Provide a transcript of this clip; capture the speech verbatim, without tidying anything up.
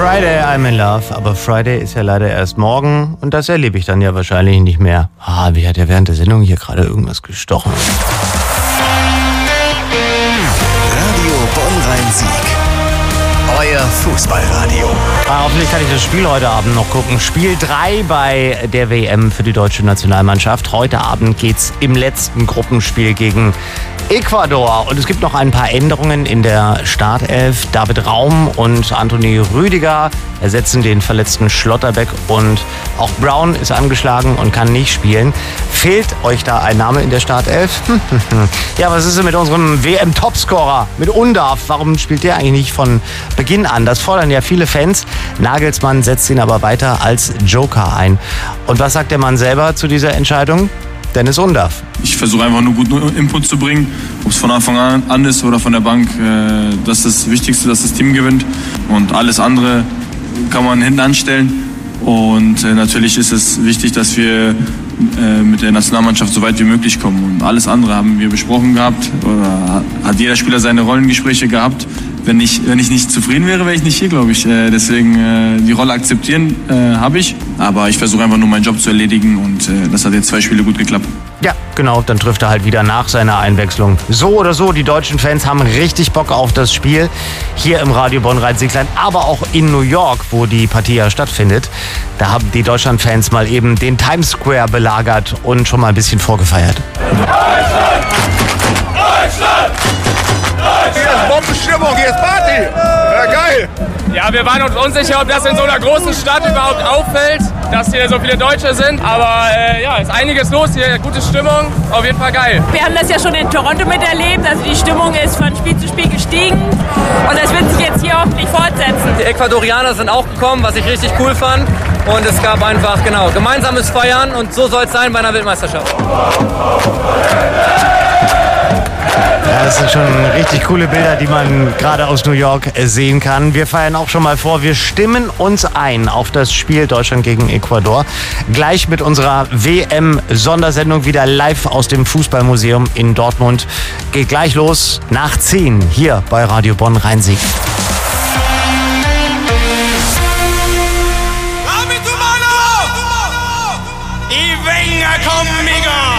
Friday, I'm in love. Aber Friday ist ja leider erst morgen und das erlebe ich dann ja wahrscheinlich nicht mehr. Ah, wie hat ja während der Sendung hier gerade irgendwas gestochen. Radio Bonn-Rhein-Sieg. Euer Fußballradio. Ah, hoffentlich kann ich das Spiel heute Abend noch gucken. Spiel drei bei der W M für die deutsche Nationalmannschaft. Heute Abend geht's im letzten Gruppenspiel gegen Ecuador. Und es gibt noch ein paar Änderungen in der Startelf. David Raum und Anthony Rüdiger ersetzen den verletzten Schlotterbeck und auch Brown ist angeschlagen und kann nicht spielen. Fehlt euch da ein Name in der Startelf? Ja, was ist denn mit unserem W M-Topscorer, mit Undav? Warum spielt der eigentlich nicht von Beginn an? Das fordern ja viele Fans. Nagelsmann setzt ihn aber weiter als Joker ein. Und was sagt der Mann selber zu dieser Entscheidung? Dennis Undav. Ich versuche einfach nur guten Input zu bringen, ob es von Anfang an ist oder von der Bank. Das ist das Wichtigste, dass das Team gewinnt und alles andere kann man hinten anstellen. Und natürlich ist es wichtig, dass wir mit der Nationalmannschaft so weit wie möglich kommen. Und alles andere haben wir besprochen gehabt oder hat jeder Spieler seine Rollengespräche gehabt. Wenn ich, wenn ich nicht zufrieden wäre, wäre ich nicht hier, glaube ich. Deswegen die Rolle akzeptieren äh, habe ich. Aber ich versuche einfach nur meinen Job zu erledigen und äh, das hat jetzt zwei Spiele gut geklappt. Ja, genau, dann trifft er halt wieder nach seiner Einwechslung. So oder so, die deutschen Fans haben richtig Bock auf das Spiel. Hier im Radio Bonn-Rhein-Sieg-Land, aber auch in New York, wo die Partie ja stattfindet. Da haben die Deutschland-Fans mal eben den Times Square belagert und schon mal ein bisschen vorgefeiert. Deutschland! Deutschland! Hier ist Bombenstimmung, hier ist Party. Ja, geil. Ja, wir waren uns unsicher, ob das in so einer großen Stadt überhaupt auffällt, dass hier so viele Deutsche sind. Aber äh, ja, ist einiges los hier, gute Stimmung, auf jeden Fall geil. Wir haben das ja schon in Toronto miterlebt, also die Stimmung ist von Spiel zu Spiel gestiegen und das wird sich jetzt hier hoffentlich fortsetzen. Die Ecuadorianer sind auch gekommen, was ich richtig cool fand. Und es gab einfach, genau, gemeinsames Feiern und so soll es sein bei einer Weltmeisterschaft. Ja, das sind schon richtig coole Bilder, die man gerade aus New York sehen kann. Wir feiern auch schon mal vor, wir stimmen uns ein auf das Spiel Deutschland gegen Ecuador. Gleich mit unserer W M-Sondersendung wieder live aus dem Fußballmuseum in Dortmund. Geht gleich los nach zehn hier bei Radio Bonn-Rhein-Sieg. Y venga conmigo.